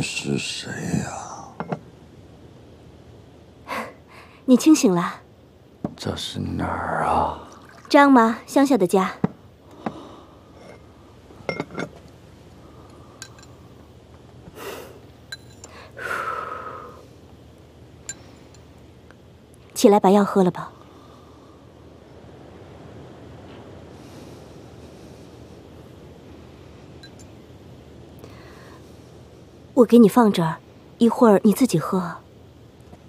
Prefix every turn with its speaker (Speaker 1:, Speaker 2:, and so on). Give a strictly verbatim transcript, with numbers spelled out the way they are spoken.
Speaker 1: 是谁呀？
Speaker 2: 你清醒了？
Speaker 1: 这是哪儿啊？
Speaker 2: 张妈乡下的家。起来，把药喝了吧。我给你放这儿，一会儿你自己喝。